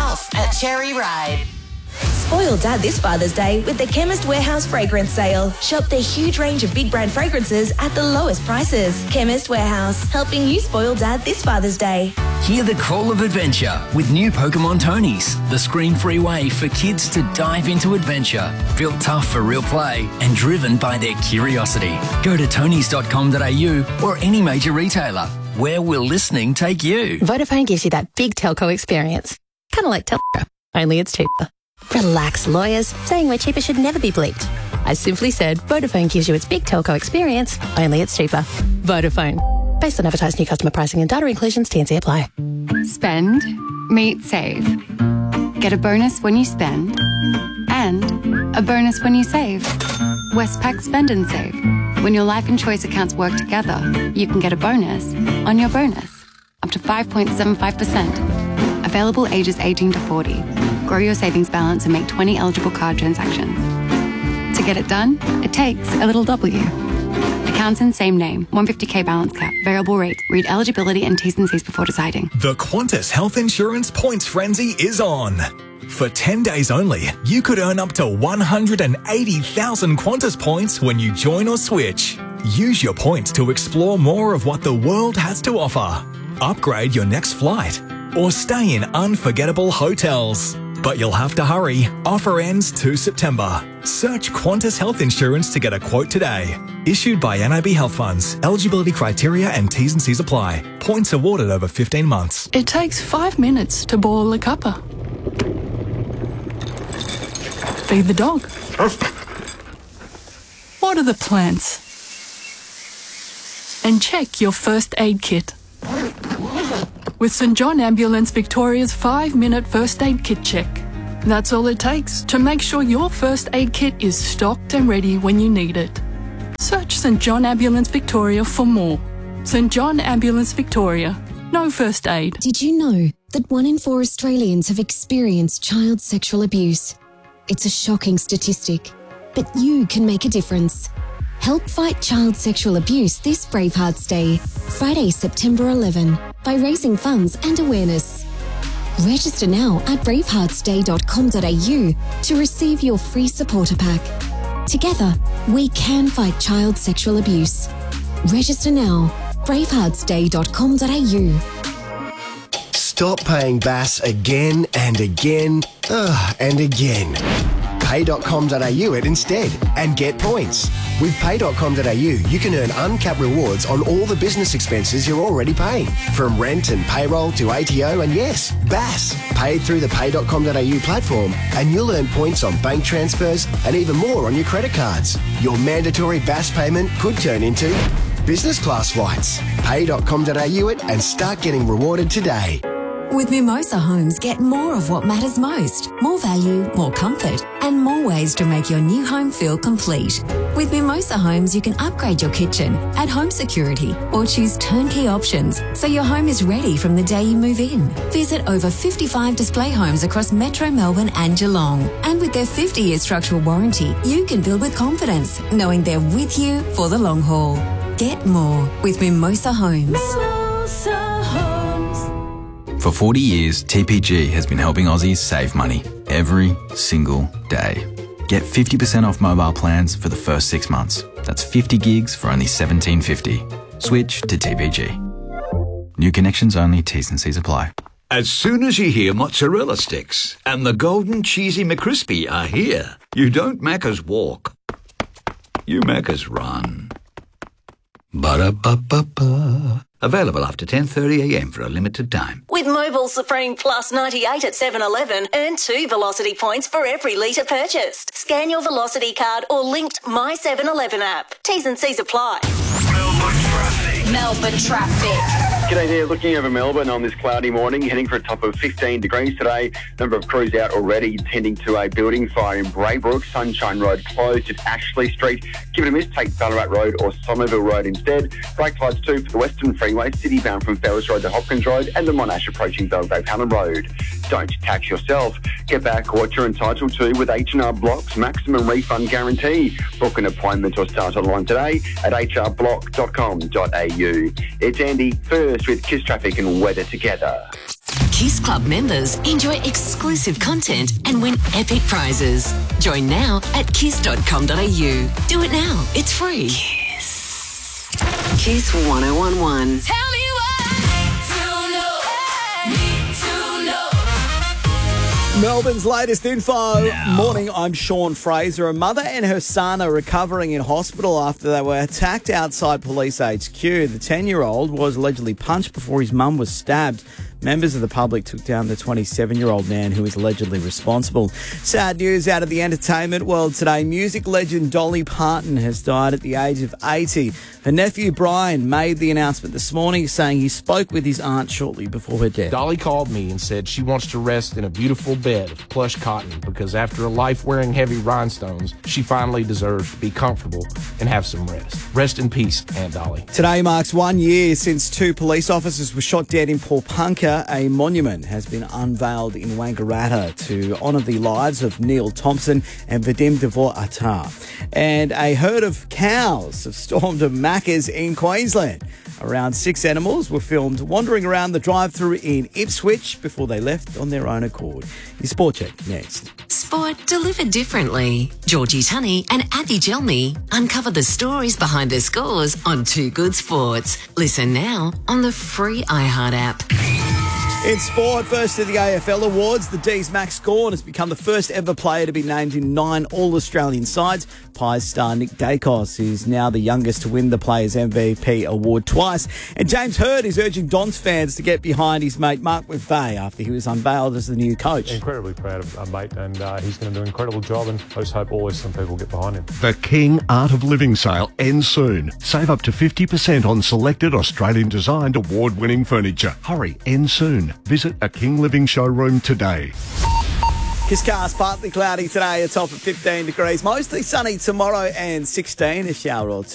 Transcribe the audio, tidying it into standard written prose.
off at Cherry Ride. Spoil Dad this Father's Day with the Chemist Warehouse Fragrance Sale. Shop their huge range of big brand fragrances at the lowest prices. Chemist Warehouse, helping you spoil Dad this Father's Day. Hear the call of adventure with new Pokemon Tonys, the screen-free way for kids to dive into adventure. Built tough for real play and driven by their curiosity. Go to tonys.com.au or any major retailer. Where will listening take you? Vodafone gives you that big telco experience. Kind of like Telstra, only it's cheaper. Relax, lawyers. Saying we're cheaper should never be bleeped. I simply said Vodafone gives you its big telco experience, only it's cheaper. Vodafone. Based on advertised new customer pricing and data inclusions, T&C apply. Spend, meet, save. Get a bonus when you spend and a bonus when you save. Westpac Spend and Save. When your life and choice accounts work together, you can get a bonus on your bonus. Up to 5.75%. Available ages 18 to 40. Grow your savings balance and make 20 eligible card transactions. To get it done, it takes a little W. Accounts in same name, 150k balance cap, variable rate. Read eligibility and T's and C's before deciding. The Qantas Health Insurance Points Frenzy is on. For 10 days only, you could earn up to 180,000 Qantas points when you join or switch. Use your points to explore more of what the world has to offer. Upgrade your next flight or stay in unforgettable hotels. But you'll have to hurry. Offer ends 2 September. Search Qantas Health Insurance to get a quote today. Issued by NIB Health Funds. Eligibility criteria and T's and C's apply. Points awarded over 15 months. It takes 5 minutes to boil a cuppa. Feed the dog. Water the plants. And check your first aid kit. With St John Ambulance Victoria's 5-minute first aid kit check. That's all it takes to make sure your first aid kit is stocked and ready when you need it. Search St John Ambulance Victoria for more. St John Ambulance Victoria. No first aid. Did you know that 1 in 4 Australians have experienced child sexual abuse? It's a shocking statistic, but you can make a difference. Help fight child sexual abuse this Bravehearts Day, Friday, September 11, by raising funds and awareness. Register now at braveheartsday.com.au to receive your free supporter pack. Together, we can fight child sexual abuse. Register now, braveheartsday.com.au. Stop paying BAS again and again and again. Pay.com.au it instead and get points. With Pay.com.au, you can earn uncapped rewards on all the business expenses you're already paying, from rent and payroll to ATO and yes, BAS, paid through the Pay.com.au platform, and you'll earn points on bank transfers and even more on your credit cards. Your mandatory BAS payment could turn into business class flights. Pay.com.au it and start getting rewarded today. With Mimosa Homes, get more of what matters most. More value, more comfort, and more ways to make your new home feel complete. With Mimosa Homes, you can upgrade your kitchen, add home security, or choose turnkey options so your home is ready from the day you move in. Visit over 55 display homes across Metro Melbourne and Geelong. And with their 50-year structural warranty, you can build with confidence, knowing they're with you for the long haul. Get more with Mimosa Homes. Mimosa Homes. For 40 years, TPG has been helping Aussies save money every single day. Get 50% off mobile plans for the first 6 months. That's 50 gigs for only $17.50. Switch to TPG. New connections only, T's and C's apply. As soon as you hear mozzarella sticks and the golden cheesy McCrispy are here, you don't Macca's walk, you Macca's run. Ba-da-ba-ba-ba. Available after 10:30am for a limited time. With Mobile Supreme Plus 98 at 7-Eleven, earn 2 Velocity points for every litre purchased. Scan your Velocity card or linked My 7-Eleven app. T's and C's apply. Melbourne traffic. G'day there, looking over Melbourne on this cloudy morning, heading for a top of 15 degrees today. Number of crews out already tending to a building fire in Braybrook. Sunshine Road closed at Ashley Street. Give it a miss, take Ballarat Road or Somerville Road instead. Brake lights too for the Western Freeway, city bound from Ferris Road to Hopkins Road and the Monash approaching Belgrave Helen Road. Don't tax yourself. Get back what you're entitled to with H&R Block's maximum refund guarantee. Book an appointment or start online today at hrblock.com.au. It's Andy, first with Kiss Traffic and Weather Together. Kiss Club members enjoy exclusive content and win epic prizes. Join now at kiss.com.au. Do it now. It's free. Kiss 1011. Tell me Melbourne's latest info. Morning, I'm Sean Fraser. A mother and her son are recovering in hospital after they were attacked outside police HQ. The 10-year-old was allegedly punched before his mum was stabbed. Members of the public took down the 27-year-old man who is allegedly responsible. Sad news out of the entertainment world today. Music legend Dolly Parton has died at the age of 80. Her nephew Brian made the announcement this morning, saying he spoke with his aunt shortly before her death. Dolly called me and said she wants to rest in a beautiful bed of plush cotton because after a life wearing heavy rhinestones, she finally deserves to be comfortable and have some rest. Rest in peace, Aunt Dolly. Today marks 1 year since 2 police officers were shot dead in Paulpunka. A monument has been unveiled in Wangaratta to honour the lives of Neil Thompson and Vadim Devor Attar. And a herd of cows have stormed a Macca's in Queensland. Around 6 animals were filmed wandering around the drive-thru in Ipswich before they left on their own accord. Your Sport Check next. Sport delivered differently. Georgie Tunney and Abby Gelmy uncover the stories behind the scores on Too Good Sports. Listen now on the free iHeart app. In sport, first to the AFL Awards, the D's Max Gawn has become the first ever player to be named in 9 All-Australian sides. Pies star Nick Dacos is now the youngest to win the Players' MVP award twice. And James Hird is urging Dons fans to get behind his mate Mark McVeigh after he was unveiled as the new coach. Incredibly proud of our mate, and he's going to do an incredible job, and I just hope always some people get behind him. The King Art of Living sale ends soon. Save up to 50% on selected Australian-designed award-winning furniture. Hurry, ends soon. Visit a King Living showroom today. Kiscast, partly cloudy today, a top of 15 degrees. Mostly sunny tomorrow and 16, a shower or two.